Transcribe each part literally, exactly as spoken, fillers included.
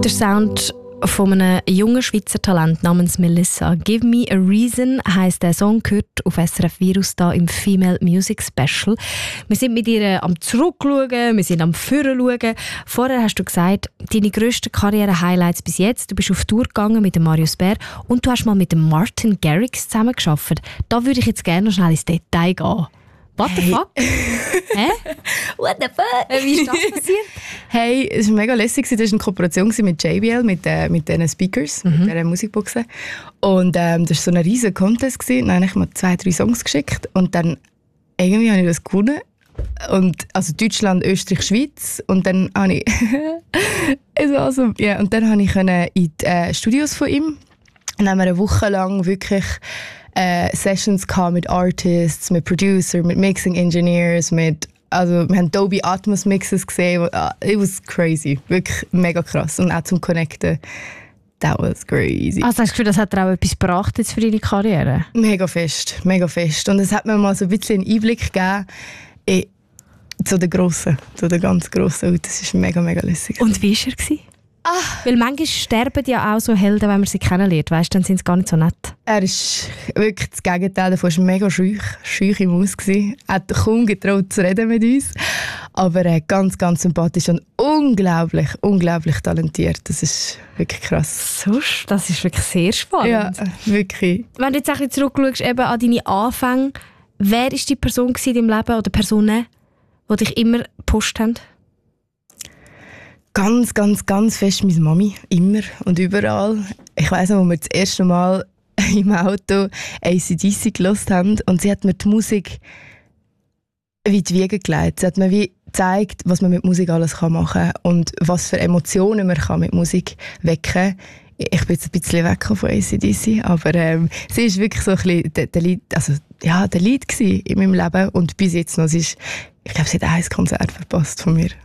Der Sound von einem jungen Schweizer Talent namens Melissa. «Give Me a Reason» heisst der Song, gehört auf S R F Virus da im Female Music Special. Wir sind mit ihr am Zurückschauen, wir sind am Vorne. Vorher hast du gesagt, deine grössten Karriere-Highlights bis jetzt. Du bist auf Tour gegangen mit dem Marius Bär und du hast mal mit dem Martin Garrix zusammengearbeitet. Da würde ich jetzt gerne noch schnell ins Detail gehen. What the hey. fuck? Hä? What the fuck? Wie ist das passiert? Hey, es war mega lässig. Das war eine Kooperation mit J B L, mit, äh, mit diesen Speakers, mhm. mit diesen Musikboxen. Und ähm, das war so ein riesiger Contest. Dann habe ich mir zwei, drei Songs geschickt. Und dann irgendwie habe ich das gewonnen. Und, also Deutschland, Österreich, Schweiz. Und dann habe ich... also, also, yeah. Und dann habe ich in die äh, Studios von ihm. Und dann haben wir eine Woche lang wirklich... Äh, Sessions mit Artists, mit Producers, mit Mixing Engineers, mit, also wir haben Dolby Atmos Mixes gesehen. Uh, it was crazy, wirklich mega krass. Und auch zum Connecten, that was crazy. Also hast du das Gefühl, das hat dir auch etwas gebracht jetzt für deine Karriere? Mega fest, mega fest. Und es hat mir mal so ein bisschen einen Einblick gegeben in, zu den Grossen, zu den ganz Grossen. Und das war mega, mega lässig. Und wie war er? Ah. Weil manchmal sterben ja auch so Helden, wenn man sie kennenlernt. Weißt, dann sind sie gar nicht so nett. Er ist wirklich das Gegenteil davon. Er war mega schüch, schüch im Haus. Er hat kaum getraut zu reden mit uns. Aber äh, ganz, ganz sympathisch und unglaublich, unglaublich talentiert. Das ist wirklich krass. Sonst, das ist wirklich sehr spannend. Ja, wirklich. Wenn du jetzt ein bisschen zurückschaust eben an deine Anfänge, wer war die Person in deinem Leben oder Personen, die dich immer gepusht haben? Ganz, ganz, ganz fest meine Mami. Immer und überall. Ich weiss noch, als wir das erste Mal im Auto A C D C gehört haben und sie hat mir die Musik wie die Wiege gelegt. Sie hat mir wie gezeigt, was man mit Musik alles machen kann und was für Emotionen man kann mit Musik wecken kann. Ich bin jetzt ein bisschen weg von A C D C, aber ähm, sie war wirklich so ein bisschen der, der Lied, also, ja, der Lied in meinem Leben und bis jetzt noch. Sie ist, ich glaube, sie hat ein Konzert verpasst von mir.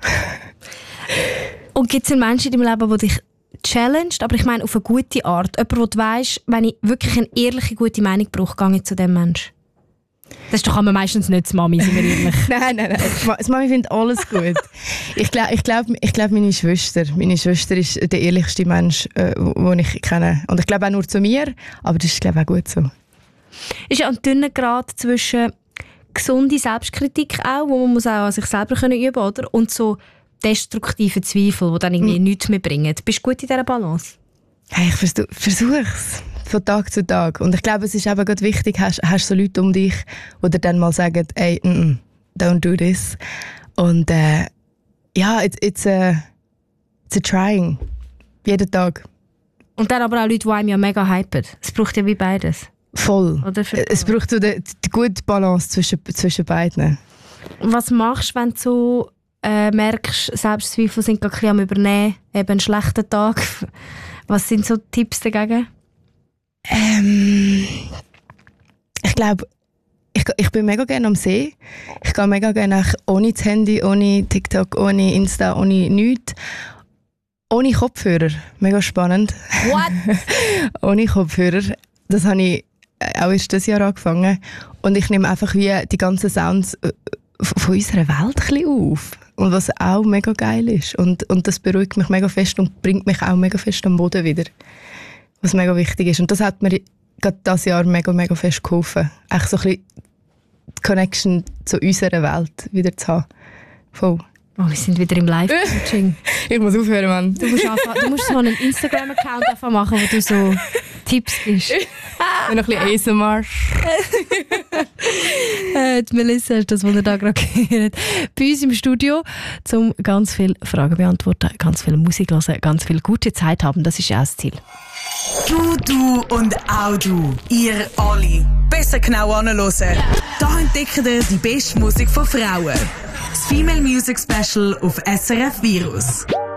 Und gibt es einen Menschen in deinem Leben, der dich challenged, aber ich meine auf eine gute Art? Jemand, wo du weisst, wenn ich wirklich eine ehrliche, gute Meinung brauche, gehe ich zu diesem Menschen? Das ist doch aber meistens nicht die Mami, sind wir ehrlich. nein, nein, nein. Die Mami findet alles gut. ich glaube, ich glaub, ich glaub, meine Schwester. Meine Schwester ist der ehrlichste Mensch, äh, den ich kenne. Und ich glaube auch nur zu mir, aber das ist, glaube ich, auch gut so. Ist ja ein dünner Grad zwischen gesunde Selbstkritik auch, wo man muss auch an sich selber können üben kann, oder? Und so destruktive Zweifel, die dann irgendwie mm. nichts mehr bringen. Bist du gut in dieser Balance? Hey, ich versuche es. Von Tag zu Tag. Und ich glaube, es ist eben gerade wichtig, hast, hast so Leute um dich, die dir dann mal sagen, hey, mm, mm, don't do this. Und äh, ja, it's, it's, a, it's a trying. Jeden Tag. Und dann aber auch Leute, die einem ja mega hypen. Es braucht ja wie beides. Voll. Oder es braucht so die, die gute Balance zwischen, zwischen beiden. Was machst du, wenn du so äh, merkst, Selbstzweifel sind gerade ein bisschen am Übernehmen, eben einen schlechten Tag? Was sind so Tipps dagegen? Ähm, ich glaube, ich, ich bin mega gerne am See. Ich gehe mega gerne ohne das Handy, ohne TikTok, ohne Insta, ohne nichts. Ohne Kopfhörer. Mega spannend. What? Ohne Kopfhörer. Das habe ich auch erst dieses Jahr angefangen. Und ich nehme einfach wie die ganzen Sounds von unserer Welt ein bisschen auf. Und was auch mega geil ist. Und, und das beruhigt mich mega fest und bringt mich auch mega fest am Boden wieder. Was mega wichtig ist. Und das hat mir gerade dieses Jahr mega, mega fest geholfen. Echt so ein bisschen die Connection zu unserer Welt wieder zu haben. Voll. Oh, wir sind wieder im Live-Coaching. Ich muss aufhören, Mann. Du musst, einfach, du musst so einen Instagram-Account machen, wo du so Tipps gibst. Und noch ein bisschen A S M R. äh, die Melissa ist das, was ihr da gerade gehört. Bei uns im Studio, um ganz viele Fragen beantworten, ganz viel Musik hören, ganz viel gute Zeit haben. Das ist ja auch das Ziel. Du, du und auch du. Ihr alle. Besser genau anhören. Da entdeckt ihr die beste Musik von Frauen. Das Female Music Special auf S R F Virus.